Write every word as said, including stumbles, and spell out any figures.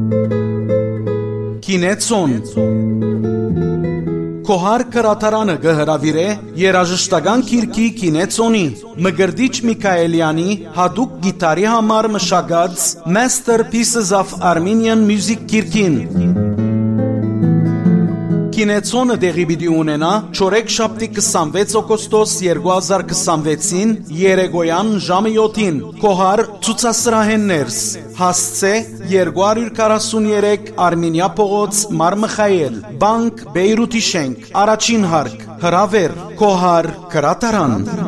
Կինեցոն Քոհար կրատարանը գհրավիրե երաժշտական քիրքի կինեցոնի Մգրդիչ Միքայելյանի հատուկ գիտարի համար մշակած Masterpieces of Armenian Music քիրքին Կինեցոնը դեղի պիտի ունենա չորեքշաբթի քսանվեց օգոստոս երկու հազար քսանվեցին երեկոյան ժամը յոթին Քոհար ցուցասրահեններս հասցե երկու հարյուր քառասուններեք Արմենիա փողոց Մար Միխայել Բանկ Բեյրութի շենք առաջին հարկ հրավեր Քոհար կրատարան